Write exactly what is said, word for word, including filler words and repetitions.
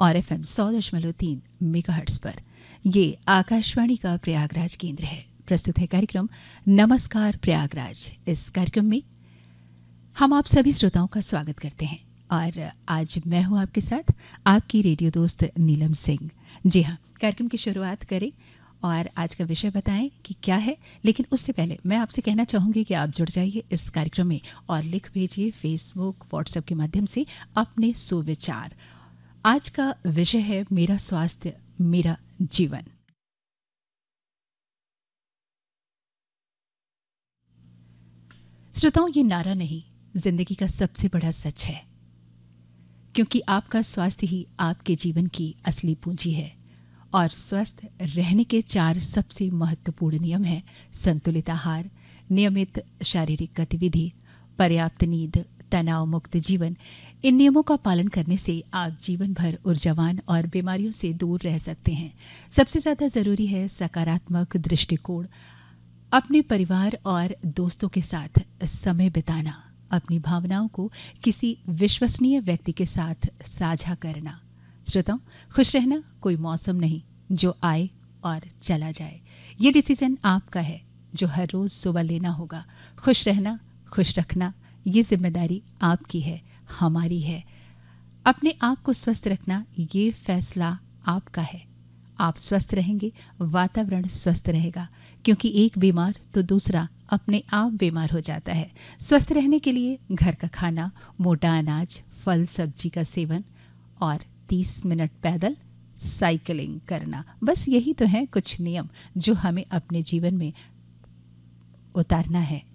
और F M सौ दशमलव तीन मेगाहर्ट्ज पर। ये आकाशवाणी का प्रयागराज केंद्र है। प्रस्तुत है कार्यक्रम नमस्कार प्रयागराज। इस कार्यक्रम में हम आप सभी श्रोताओं का स्वागत करते हैं और आज मैं हूं आपके साथ आपकी रेडियो दोस्त नीलम सिंह। जी हाँ, कार्यक्रम की शुरुआत करें और आज का विषय बताएं कि क्या है। लेकिन उससे पहले मैं आपसे कहना चाहूँगी कि आप जुड़ जाइए इस कार्यक्रम में और लिख भेजिए फेसबुक व्हाट्सएप के माध्यम से अपने सुविचार। आज का विषय है मेरा स्वास्थ्य मेरा जीवन। श्रोताओं, ये नारा नहीं, जिंदगी का सबसे बड़ा सच है, क्योंकि आपका स्वास्थ्य ही आपके जीवन की असली पूंजी है। और स्वस्थ रहने के चार सबसे महत्वपूर्ण नियम हैं: संतुलित आहार, नियमित शारीरिक गतिविधि, पर्याप्त नींद, तनाव मुक्त जीवन। इन नियमों का पालन करने से आप जीवन भर ऊर्जावान और बीमारियों से दूर रह सकते हैं। सबसे ज़्यादा ज़रूरी है सकारात्मक दृष्टिकोण, अपने परिवार और दोस्तों के साथ समय बिताना, अपनी भावनाओं को किसी विश्वसनीय व्यक्ति के साथ साझा करना। श्रोताओं, खुश रहना कोई मौसम नहीं जो आए और चला जाए। ये डिसीजन आपका है जो हर रोज सुबह लेना होगा। खुश रहना, खुश रखना, ये जिम्मेदारी आपकी है, हमारी है। अपने आप को स्वस्थ रखना, ये फैसला आपका है। आप स्वस्थ रहेंगे, वातावरण स्वस्थ रहेगा, क्योंकि एक बीमार तो दूसरा अपने आप बीमार हो जाता है। स्वस्थ रहने के लिए घर का खाना, मोटा अनाज, फल सब्जी का सेवन और तीस मिनट पैदल साइकिलिंग करना। बस यही तो है कुछ नियम जो हमें अपने जीवन में उतारना है।